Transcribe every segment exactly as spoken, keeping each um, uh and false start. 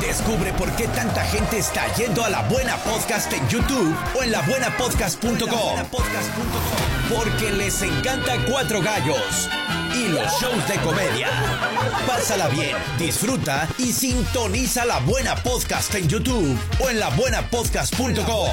Descubre por qué tanta gente está yendo a La Buena Podcast en YouTube o en la buena podcast punto com. Porque les encanta Cuatro Gallos y los shows de comedia. Pásala bien, disfruta y sintoniza La Buena Podcast en YouTube o en la buena podcast punto com.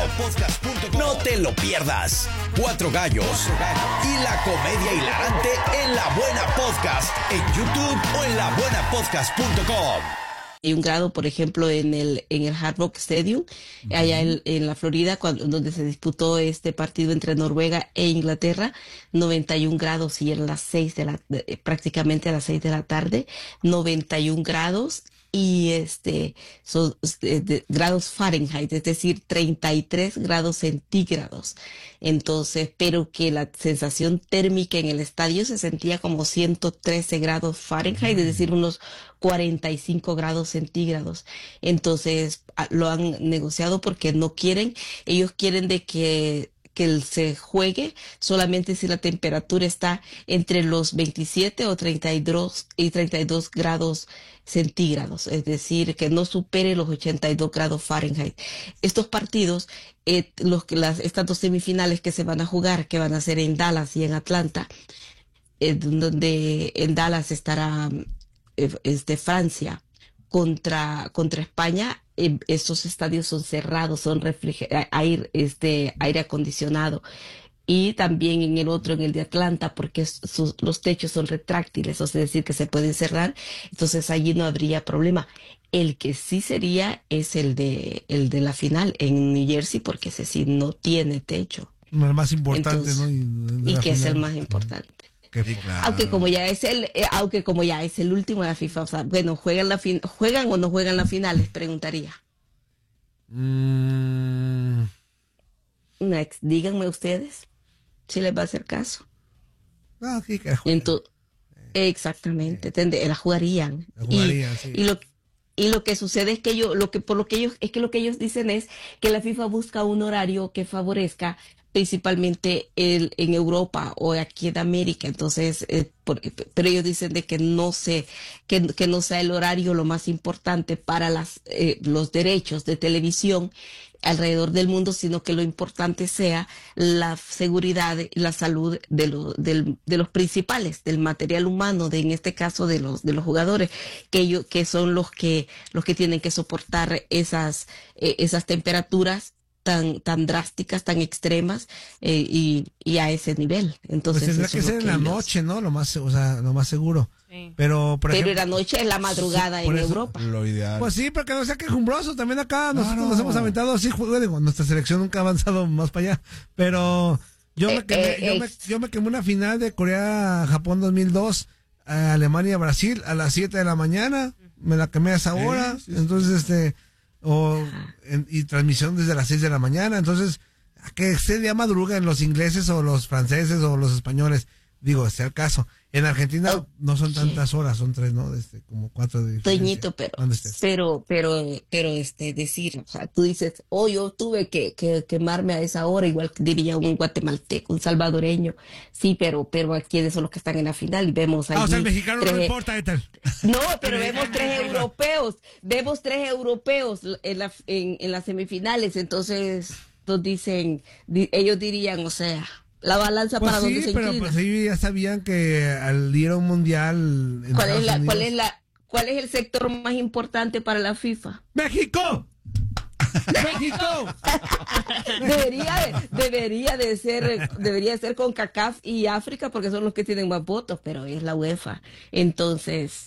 No te lo pierdas. Cuatro Gallos y la comedia hilarante en La Buena Podcast en YouTube o en la buena podcast punto com. Hay un grado, por ejemplo, en el en el Hard Rock Stadium, uh-huh. allá en, en la Florida, cuando, donde se disputó este partido entre Noruega e Inglaterra, noventa y un grados, y eran las seis de la, de, prácticamente a las seis de la tarde, noventa y un grados, y este, son de, de, grados Fahrenheit, es decir, treinta y tres grados centígrados. Entonces, pero que la sensación térmica en el estadio se sentía como ciento trece grados Fahrenheit, es decir, unos cuarenta y cinco grados centígrados. Entonces, lo han negociado porque no quieren, ellos quieren de que que se juegue solamente si la temperatura está entre los veintisiete o treinta y dos y treinta y dos grados centígrados, es decir, que no supere los ochenta y dos grados Fahrenheit. Estos partidos, eh, los que las estas dos semifinales que se van a jugar, que van a ser en Dallas y en Atlanta, eh, donde en Dallas estará eh, este Francia contra contra España. Eh, estos estadios son cerrados, son refriger- aire, este, aire acondicionado. Y también en el otro, en el de Atlanta, porque sus, los techos son retráctiles, o sea, es decir, que se pueden cerrar. Entonces allí no habría problema. El que sí sería es el de, el de la final en New Jersey, porque ese sí no tiene techo. El más importante, Entonces, ¿no? Y, y que final. Es el más importante. Sí, claro. Aunque como ya es el, eh, aunque como ya es el último de la FIFA, o sea, bueno, juegan la fin, juegan o no juegan la final, les preguntaría. Mm. Next, díganme ustedes si les va a hacer caso. Ah, sí, que Entonces, exactamente, tende, la jugarían. La jugarían, y, sí. y lo y lo que sucede es que ellos, lo que por lo que ellos es que lo que ellos dicen es que la FIFA busca un horario que favorezca principalmente el, en Europa o aquí en América. Entonces, eh, por, pero ellos dicen de que no se, que, que no sea el horario lo más importante para las, eh, los derechos de televisión alrededor del mundo, sino que lo importante sea la seguridad y la salud de, lo, del, de los principales, del material humano, de en este caso de los de los jugadores, que ellos que son los que los que tienen que soportar esas eh, esas temperaturas tan tan drásticas, tan extremas, eh, y, y a ese nivel. Entonces, pues tendrá que ser en la ellos... noche, ¿no? Lo más, o sea, lo más seguro. Sí. Pero, por Pero ejemplo, la noche es la madrugada sí, en eso, Europa. Lo ideal. Pues sí, pero que no sea quejumbroso. También acá nosotros no, no. nos hemos aventado así. Digo, nuestra selección nunca ha avanzado más para allá. Pero yo, eh, me, quemé, eh, yo, eh, me, yo me quemé una final de Corea-Japón dos mil dos, eh, Alemania-Brasil a las siete de la mañana. Me la quemé a esa hora. Sí, sí, Entonces, sí. este... o en, y transmisión desde las seis de la mañana. Entonces, a que se día madrugan los ingleses o los franceses o los españoles, digo, sea el caso. En Argentina oh, no son tantas sí. horas, son tres, ¿no? Este, como cuatro de Toñito, pero, pero, pero, pero, este, decir, o sea, tú dices, oh, yo tuve que, que quemarme a esa hora, igual que diría un guatemalteco, un salvadoreño. Sí, pero, pero aquí son los que están en la final y vemos ahí. Ah, o sea, el mexicano tres, no importa, ¿eh? No, pero vemos tres europeos, vemos tres europeos en la, en, en las semifinales, entonces, nos dicen, di, ellos dirían, o sea, la balanza pues para sí, donde se pero inclina. Pues ellos ya sabían que al ir a un mundial en ¿Cuál es la, Unidos, cuál es la, cuál es el sector más importante para la FIFA? ¡México! ¡México! debería de, debería de ser, debería ser con CONCACAF y África porque son los que tienen más votos, pero es la UEFA. Entonces,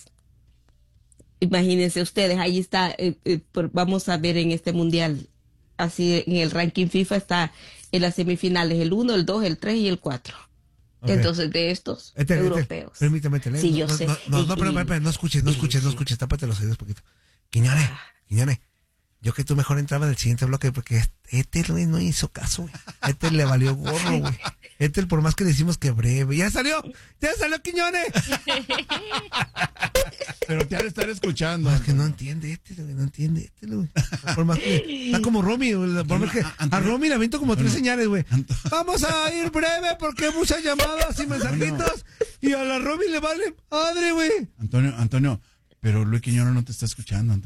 imagínense ustedes, ahí está, eh, eh, por, vamos a ver en este mundial, así en el ranking FIFA está en las semifinales el uno, el dos, el tres y el cuatro. Okay. Entonces, de estos este, europeos. Este, permítame, te leo. Sí, no, yo no, sé. No, no, no, pero, pero, pero, no escuches, no escuches, no escuches, tápate los oídos un poquito. Quiñones, Quiñones, yo que tú mejor entraba del siguiente bloque porque este no hizo caso, güey. Este le valió gorro, güey. Este, por más que le decimos que breve. ¡Ya salió! ¡Ya salió, Quiñones! Pero te ha de estar escuchando. No, es que no entiende este, güey, no entiende este, güey. Por más que está como Romy, güey. Por más que a Romy le aviento como tres señales, güey. Vamos a ir breve porque hay muchas llamadas y mensajitos. Y a la Romy le vale madre, güey. Antonio, Antonio, pero Luis Quiñones no te está escuchando, Antonio.